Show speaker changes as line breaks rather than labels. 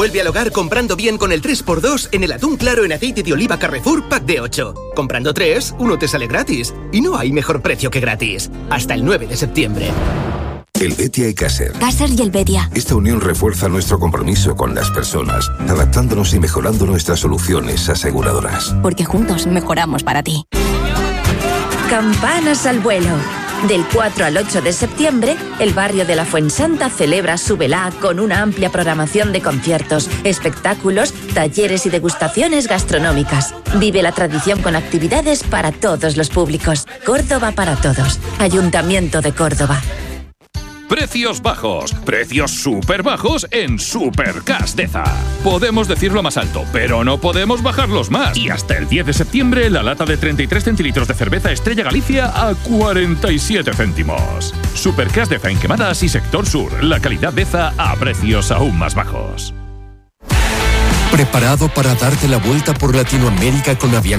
Vuelve al hogar comprando bien con el 3x2 en el atún claro en aceite de oliva Carrefour Pack de 8. Comprando 3, uno te sale gratis. Y no hay mejor precio que gratis. Hasta el 9 de septiembre.
Helvetia y Caser.
Caser y Helvetia.
Esta unión refuerza nuestro compromiso con las personas, adaptándonos y mejorando nuestras soluciones aseguradoras.
Porque juntos mejoramos para ti.
Campanas al vuelo. Del 4 al 8 de septiembre, el barrio de la Fuensanta celebra su velá con una amplia programación de conciertos, espectáculos, talleres y degustaciones gastronómicas. Vive la tradición con actividades para todos los públicos. Córdoba para todos. Ayuntamiento de Córdoba.
Precios bajos, precios súper bajos en Supercas Deza. Podemos decirlo más alto, pero no podemos bajarlos más. Y hasta el 10 de septiembre, la lata de 33 centilitros de cerveza Estrella Galicia a 47 céntimos. Supercas Deza en Quemadas y Sector Sur. La calidad Deza a precios aún más bajos.
¿Preparado para darte la vuelta por Latinoamérica con Avianca?